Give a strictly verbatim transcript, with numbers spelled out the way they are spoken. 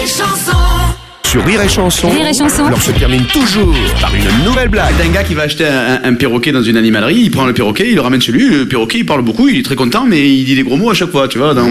Sur Rire et Chanson, Rire et Chanson. alors se termine toujours par une nouvelle blague. C'est un gars qui va acheter un, un perroquet dans une animalerie, il prend le perroquet, il le ramène chez lui, le perroquet il parle beaucoup, il est très content, mais il dit des gros mots à chaque fois, tu vois. Dans